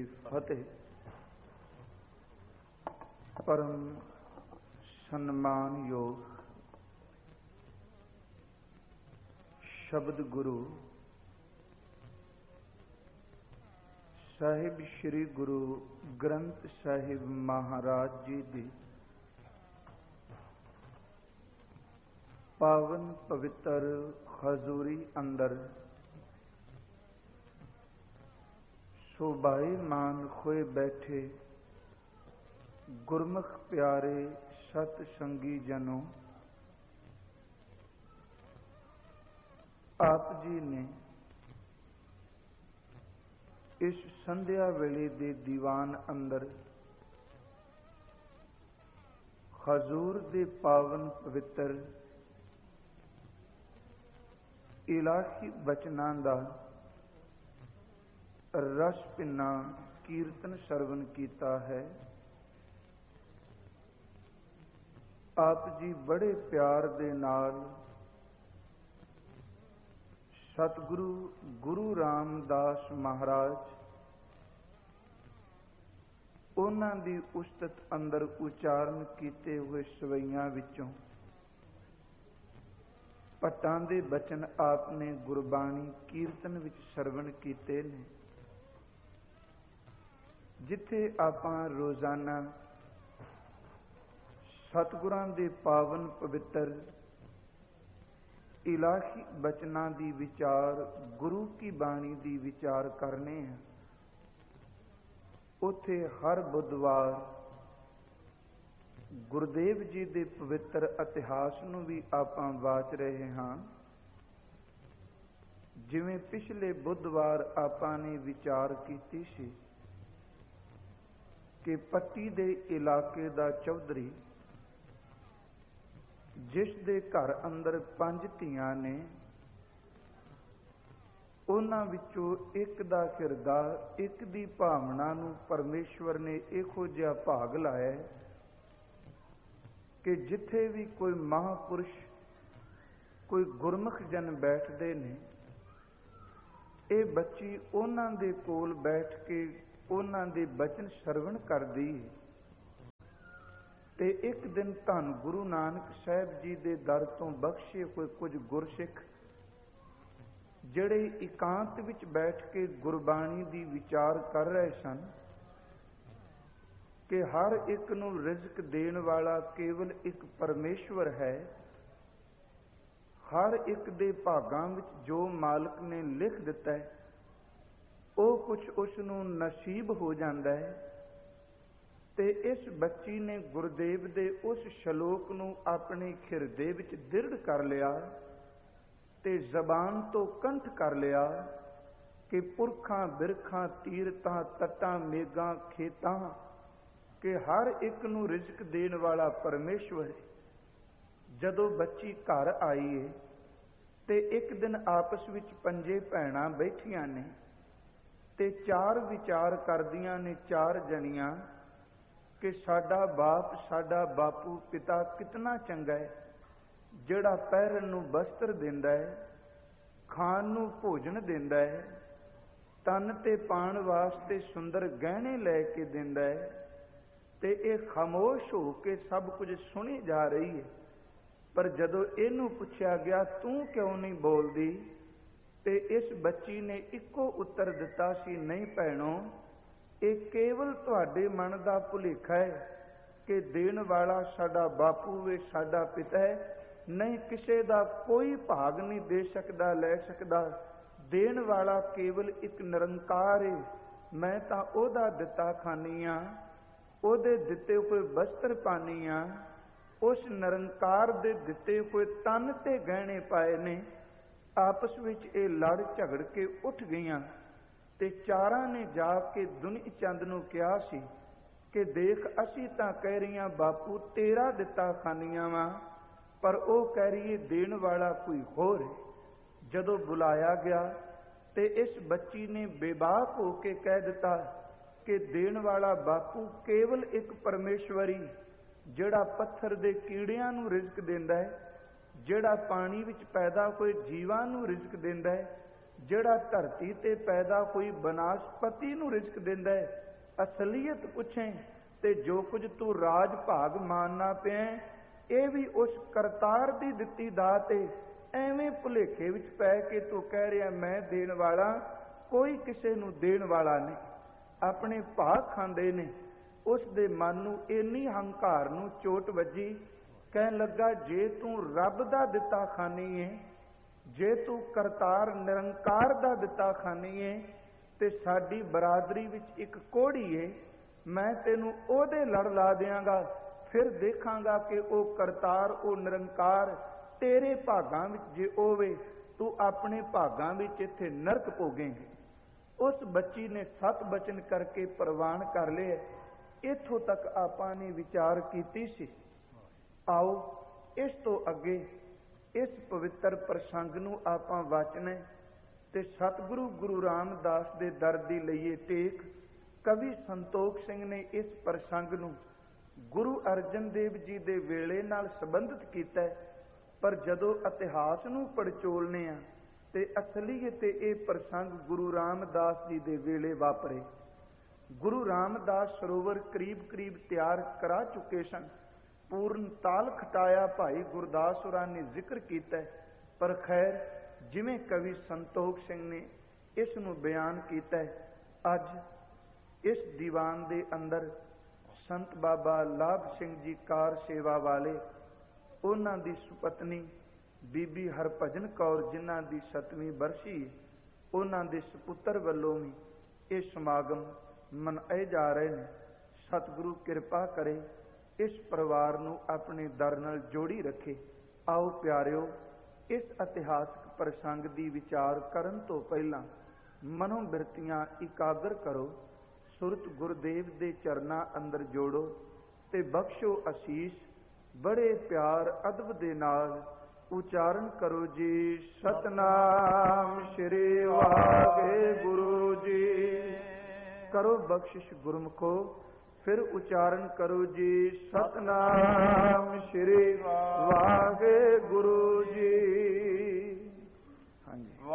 ਕੀ ਫਤਿਹ। ਪਰਮ ਸਨਮਾਨਯੋਗ ਸ਼ਬਦ ਗੁਰੂ ਸਾਹਿਬ ਸ੍ਰੀ ਗੁਰੂ ਗ੍ਰੰਥ ਸਾਹਿਬ ਮਹਾਰਾਜ ਜੀ ਦੀ ਪਾਵਨ ਪਵਿੱਤਰ ਹਜ਼ੂਰੀ ਅੰਦਰ ਸ਼ੋਭਾਇਮਾਨ ਹੋਏ ਬੈਠੇ ਗੁਰਮੁਖ ਪਿਆਰੇ ਸਤ ਸੰਗੀ ਜਨੋ, ਆਪ ਜੀ ਨੇ ਇਸ ਸੰਧਿਆ ਵੇਲੇ ਦੇ ਦੀਵਾਨ ਅੰਦਰ ਹਜ਼ੂਰ ਦੇ ਪਾਵਨ ਪਵਿੱਤਰ ਇਲਾਹੀ ਬਚਨਾਂ ਦਾ ਰਸ ਪਿੰਨਾ ਕੀਰਤਨ ਸਰਵਨ ਕੀਤਾ ਹੈ। ਆਪ ਜੀ ਬੜੇ ਪਿਆਰ ਦੇ ਨਾਲ ਸਤਿਗੁਰੂ ਗੁਰੂ ਰਾਮਦਾਸ ਮਹਾਰਾਜ ਉਹਨਾਂ ਦੀ ਉਸਤਤ ਅੰਦਰ ਉਚਾਰਨ ਕੀਤੇ ਹੋਏ ਸਵਈਆਂ ਵਿੱਚੋਂ ਭੱਟਾਂ ਦੇ ਬਚਨ ਆਪ ਨੇ ਗੁਰਬਾਣੀ ਕੀਰਤਨ ਵਿੱਚ ਸਰਵਣ ਕੀਤੇ ਨੇ। ਜਿੱਥੇ ਆਪਾਂ ਰੋਜ਼ਾਨਾ ਸਤਿਗੁਰਾਂ ਦੇ ਪਾਵਨ ਪਵਿੱਤਰ ਇਲਾਹੀ ਬਚਨਾਂ ਦੀ ਵਿਚਾਰ, ਗੁਰੂ ਕੀ ਬਾਣੀ ਦੀ ਵਿਚਾਰ ਕਰਨੇ ਆ, ਉੱਥੇ ਹਰ ਬੁੱਧਵਾਰ ਗੁਰਦੇਵ ਜੀ ਦੇ ਪਵਿੱਤਰ ਇਤਿਹਾਸ ਨੂੰ ਵੀ ਆਪਾਂ ਵਾਚ ਰਹੇ ਹਾਂ। ਜਿਵੇਂ ਪਿਛਲੇ ਬੁੱਧਵਾਰ ਆਪਾਂ ਨੇ ਵਿਚਾਰ ਕੀਤੀ ਸੀ ਕਿ ਪੱਟੀ ਦੇ ਇਲਾਕੇ ਦਾ ਚੌਧਰੀ, ਜਿਸ ਦੇ ਘਰ ਅੰਦਰ 5 ਧੀਆਂ ਨੇ, ਉਹਨਾਂ ਵਿੱਚੋਂ ਇੱਕ ਦਾ ਕਿਰਦਾਰ, ਇੱਕ ਦੀ ਭਾਵਨਾ ਨੂੰ ਪਰਮੇਸ਼ਵਰ ਨੇ ਇਹੋ ਜਿਹਾ ਭਾਗ ਲਾਇਆ ਕਿ ਜਿੱਥੇ ਵੀ ਕੋਈ ਮਹਾਂਪੁਰਸ਼, ਕੋਈ ਗੁਰਮੁਖ ਜਨ ਬੈਠਦੇ ਨੇ, ਇਹ ਬੱਚੀ ਉਹਨਾਂ ਦੇ ਕੋਲ ਬੈਠ ਕੇ ਉਹਨਾਂ ਦੇ ਬਚਨ ਸਰਵਣ ਕਰਦੀ ਹੈ। ਤੇ ਇੱਕ ਦਿਨ ਧੰਨ ਗੁਰੂ ਨਾਨਕ ਸਾਹਿਬ ਜੀ ਦੇ ਦਰ ਤੋਂ ਬਖਸ਼ੇ ਹੋਏ ਕੁਝ ਗੁਰਸਿੱਖ, ਜਿਹੜੇ ਇਕਾਂਤ ਵਿੱਚ ਬੈਠ ਕੇ ਗੁਰਬਾਣੀ ਦੀ ਵਿਚਾਰ ਕਰ ਰਹੇ ਸਨ ਕਿ ਹਰ ਇੱਕ ਨੂੰ ਰਿਜ਼ਕ ਦੇਣ ਵਾਲਾ ਕੇਵਲ ਇੱਕ ਪਰਮੇਸ਼ਵਰ ਹੈ। ਹਰ ਇੱਕ ਦੇ ਭਾਗਾਂ ਵਿੱਚ ਜੋ ਮਾਲਕ ਨੇ ਲਿਖ ਦਿੱਤਾ ਹੈ ਉਹ ਕੁਝ ਉਸ ਨੂੰ ਨਸੀਬ ਹੋ ਜਾਂਦਾ ਹੈ। ਤੇ ਇਸ ਬੱਚੀ ਨੇ ਗੁਰਦੇਵ ਦੇ ਉਸ ਸ਼ਲੋਕ ਨੂੰ ਆਪਣੇ ਹਿਰਦੇ ਵਿੱਚ ਦ੍ਰਿੜ ਕਰ ਲਿਆ ਤੇ ਜ਼ਬਾਨ ਤੋਂ ਕੰਠ ਕਰ ਲਿਆ ਕਿ ਪੁਰਖਾਂ ਬਿਰਖਾਂ ਤੀਰਤਾਂ ਤੱਟਾਂ ਮੇਘਾਂ ਖੇਤਾਂ, ਕਿ ਹਰ ਇੱਕ ਨੂੰ ਰਿਜ਼ਕ ਦੇਣ ਵਾਲਾ ਪਰਮੇਸ਼ਵਰ ਹੈ। ਜਦੋਂ ਬੱਚੀ ਘਰ ਆਈ ਏ ਤੇ ਇੱਕ ਦਿਨ ਆਪਸ ਵਿੱਚ 5 ਭੈਣਾਂ ਬੈਠੀਆਂ ਨੇ ਤੇ 4 ਵਿਚਾਰ ਕਰਦੀਆਂ ਨੇ, 4 ਜਣੀਆਂ, ਕਿ ਸਾਡਾ ਬਾਪ, ਸਾਡਾ ਬਾਪੂ ਪਿਤਾ ਕਿਤਨਾ ਚੰਗਾ ਹੈ, ਜਿਹੜਾ ਪਹਿਰਨ ਨੂੰ ਬਸਤਰ ਦਿੰਦਾ ਹੈ, ਖਾਣ ਨੂੰ ਭੋਜਨ ਦਿੰਦਾ ਹੈ, ਤਨ ਤੇ ਪਾਣ ਵਾਸਤੇ ਸੁੰਦਰ ਗਹਿਣੇ ਲੈ ਕੇ ਦਿੰਦਾ ਹੈ। ਤੇ ਇਹ ਖਾਮੋਸ਼ ਹੋ ਕੇ ਸਭ ਕੁਝ ਸੁਣੀ ਜਾ ਰਹੀ ਹੈ। ਪਰ ਜਦੋਂ ਇਹਨੂੰ ਪੁੱਛਿਆ ਗਿਆ ਤੂੰ ਕਿਉਂ ਨਹੀਂ ਬੋਲਦੀ, ਤੇ ਇਸ ਬੱਚੀ ਨੇ ਇੱਕੋ ਉੱਤਰ ਦਿੱਤਾ ਸੀ, ਨਹੀਂ ਭੈਣੋ, ਇਹ ਕੇਵਲ ਤੁਹਾਡੇ ਮਨ ਦਾ ਭੁਲੇਖਾ ਹੈ ਕਿ ਦੇਣ ਵਾਲਾ ਸਾਡਾ ਬਾਪੂ ਵੇ, ਸਾਡਾ ਪਿਤਾ ਹੈ। ਨਹੀਂ, ਕਿਸੇ ਦਾ ਕੋਈ ਭਾਗ ਨਹੀਂ ਦੇ ਸਕਦਾ, ਲੈ ਸਕਦਾ। ਦੇਣ ਵਾਲਾ ਕੇਵਲ ਇੱਕ ਨਿਰੰਕਾਰ ਹੈ। ਮੈਂ ਤਾਂ ਉਹਦਾ ਦਿੱਤਾ ਖਾਨੀ ਆ, ਉਹਦੇ ਦਿੱਤੇ ਹੋਏ ਵਸਤਰ ਪਾਨੀ ਆ, ਉਸ ਨਿਰੰਕਾਰ ਦੇ ਦਿੱਤੇ ਹੋਏ ਤਨ ਤੇ ਗਹਿਣੇ ਪਾਏ ਨੇ। ਆਪਸ ਵਿੱਚ ਇਹ ਲੜ ਝਗੜ ਕੇ ਉੱਠ ਗਈਆਂ ਤੇ 4 ਨੇ ਜਾ ਕੇ ਦੁਨੀ ਚੰਦ ਨੂੰ ਕਿਹਾ ਸੀ ਕਿ ਦੇਖ, ਅਸੀਂ ਤਾਂ ਕਹਿ ਰਹੀਆਂ ਬਾਪੂ ਤੇਰਾ ਦਿੱਤਾ ਖਾਨੀਆਂ ਵਾ, ਪਰ ਉਹ ਕਹਿ ਰਹੀ ਹੈ ਦੇਣ ਵਾਲਾ ਕੋਈ ਹੋਰ ਹੈ। ਜਦੋਂ ਬੁਲਾਇਆ ਗਿਆ ਤੇ ਇਸ ਬੱਚੀ ਨੇ ਬੇਬਾਕ ਹੋ ਕੇ ਕਹਿ ਦਿੱਤਾ ਕਿ ਦੇਣ ਵਾਲਾ ਬਾਪੂ ਕੇਵਲ ਇੱਕ ਪਰਮੇਸ਼ਵਰੀ, ਜਿਹੜਾ ਪੱਥਰ ਦੇ ਕੀੜਿਆਂ ਨੂੰ ਰਿਜ਼ਕ ਦਿੰਦਾ ਹੈ, ਜਿਹੜਾ ਪਾਣੀ ਵਿੱਚ ਪੈਦਾ ਹੋਏ ਜੀਵਾਂ ਨੂੰ ਰਿਜ਼ਕ ਦਿੰਦਾ ਹੈ, ਜਿਹੜਾ ਧਰਤੀ ਤੇ ਪੈਦਾ ਹੋਈ ਬਨਾਸਪਤੀ ਨੂੰ ਰਿਜ਼ਕ ਦਿੰਦਾ ਹੈ, ਅਸਲੀਅਤ ਪੁੱਛੇ ਤੇ ਜੋ ਕੁਝ ਤੂੰ ਰਾਜ ਭਾਗ ਮਾਨਣਾ ਪਿਆ ਇਹ ਵੀ ਉਸ ਕਰਤਾਰ ਦੀ ਦਿੱਤੀ ਦਾਤ ਏ। ਐਵੇਂ ਭੁਲੇਖੇ ਵਿੱਚ ਪੈ ਕੇ ਤੂੰ ਕਹਿ ਰਿਹਾ ਮੈਂ ਦੇਣ ਵਾਲਾ, ਕੋਈ ਕਿਸੇ ਨੂੰ ਦੇਣ ਵਾਲਾ ਨਹੀਂ। ਆਪਣੇ ਭਾਗ ਖਾਂਦੇ ਨੇ। ਉਸ ਦੇ ਮਨ ਨੂੰ ਇੰਨੀ ਹੰਕਾਰ ਨੂੰ ਚੋਟ ਵੱਜੀ, ਕਹਿਣ ਲੱਗਾ ਜੇ ਤੂੰ ਰੱਬ ਦਾ ਦਿੱਤਾ ਖਾਨੀ ਏ, ਜੇ ਤੂੰ ਕਰਤਾਰ ਨਿਰੰਕਾਰ ਦਾ ਦਿੱਤਾ ਖਾਨੀ ਏ ਤੇ ਸਾਡੀ ਬਰਾਦਰੀ ਵਿੱਚ ਇੱਕ ਕੋਹੜੀ ਏ, ਮੈਂ ਤੈਨੂੰ ਉਹਦੇ ਲੜ ਲਾ ਦਿਆਂਗਾ, ਫਿਰ ਦੇਖਾਂਗਾ ਕਿ ਉਹ ਕਰਤਾਰ ਉਹ ਨਿਰੰਕਾਰ ਤੇਰੇ ਭਾਗਾਂ ਵਿੱਚ ਜੇ ਹੋਵੇ ਤੂੰ ਆਪਣੇ ਭਾਗਾਂ ਵਿੱਚ ਇੱਥੇ ਨਰਕ ਭੋਗੇਂਗੇ। ਉਸ ਬੱਚੀ ਨੇ 7 ਬਚਨ ਕਰਕੇ ਪ੍ਰਵਾਨ ਕਰ ਲਿਆ। ਇੱਥੋਂ ਤੱਕ ਆਪਾਂ ਨੇ ਵਿਚਾਰ ਕੀਤੀ ਸੀ। ਆਓ ਇਸ ਤੋਂ ਅੱਗੇ ਇਸ ਪਵਿੱਤਰ ਪ੍ਰਸੰਗ ਨੂੰ ਆਪਾਂ ਵਾਚਣਾ ਤੇ ਸਤਿਗੁਰੂ ਗੁਰੂ ਰਾਮਦਾਸ ਦੇ ਦਰ ਦੀ ਲਈਏ ਟੇਕ। ਕਵੀ ਸੰਤੋਖ ਸਿੰਘ ਨੇ ਇਸ ਪ੍ਰਸੰਗ ਨੂੰ ਗੁਰੂ ਅਰਜਨ ਦੇਵ ਜੀ ਦੇ ਵੇਲੇ ਨਾਲ ਸੰਬੰਧਿਤ ਕੀਤਾ, ਪਰ ਜਦੋਂ ਇਤਿਹਾਸ ਨੂੰ ਪੜਚੋਲਨੇ ਆ ਤੇ ਅਸਲੀਅਤ ਤੇ ਇਹ ਪ੍ਰਸੰਗ ਗੁਰੂ ਰਾਮਦਾਸ ਜੀ ਦੇ ਵੇਲੇ ਵਾਪਰੇ। ਗੁਰੂ ਰਾਮਦਾਸ ਸਰੋਵਰ ਕਰੀਬ ਕਰੀਬ ਤਿਆਰ ਕਰਾ ਚੁੱਕੇ ਸਨ। ਪੂਰਨ ਤਾਲ ਖਟਾਇਆ ਭਾਈ ਗੁਰਦਾਸ ਹੋਰਾਂ ਨੇ ਜ਼ਿਕਰ ਕੀਤਾ, ਪਰ ਖੈਰ ਜਿਵੇਂ ਕਵੀ ਸੰਤੋਖ ਸਿੰਘ ਨੇ ਇਸ ਨੂੰ ਬਿਆਨ ਕੀਤਾ, ਅੱਜ ਇਸ ਦੀਵਾਨ ਦੇ ਅੰਦਰ ਸੰਤ ਬਾਬਾ ਲਾਭ ਸਿੰਘ ਜੀ ਕਾਰ ਸੇਵਾ ਵਾਲੇ, ਉਹਨਾਂ ਦੀ ਸੁਪਤਨੀ ਬੀਬੀ ਹਰਭਜਨ ਕੌਰ ਜਿਨ੍ਹਾਂ ਦੀ 7ਵੀਂ ਬਰਸੀ, ਉਹਨਾਂ ਦੇ ਸੁਪੁੱਤਰ ਵੱਲੋਂ ਵੀ ਇਹ ਸਮਾਗਮ ਮਨਾਏ ਜਾ ਰਹੇ ਨੇ। ਸਤਿਗੁਰੂ ਕਿਰਪਾ ਕਰੇ ਇਸ ਪਰਿਵਾਰ ਨੂੰ ਆਪਣੇ ਦਰ ਨਾਲ ਜੋੜੀ ਰੱਖੇ। ਆਓ ਪਿਆਰਿਓ, ਇਸ ਇਤਿਹਾਸਕ ਪ੍ਰਸੰਗ ਦੀ ਵਿਚਾਰ ਕਰਨ ਤੋਂ ਪਹਿਲਾਂ ਮਨੋਂ ਬਿਰਤੀਆਂ ਇਕਾਗਰ ਕਰੋ, ਸੁਰਤ ਗੁਰਦੇਵ ਦੇ ਚਰਨਾਂ ਅੰਦਰ ਜੋੜੋ ਤੇ ਬਖਸ਼ੋ ਅਸੀਸ। ਬੜੇ ਪਿਆਰ ਅਦਬ ਦੇ ਨਾਲ ਉਚਾਰਨ ਕਰੋ ਜੀ, ਸਤਨਾਮ ਸ਼੍ਰੀ ਵਾਹਿਗੁਰੂ ਜੀ। ਕਰੋ ਬਖਸ਼ਿਸ਼ ਗੁਰਮੁਖੋ, ਫਿਰ ਉਚਾਰਨ ਕਰੋ ਜੀ, ਸਤਨਾਮ ਸ਼੍ਰੀ ਵਾਹਿਗੁਰੂ ਜੀ। ਹਾਂਜੀ।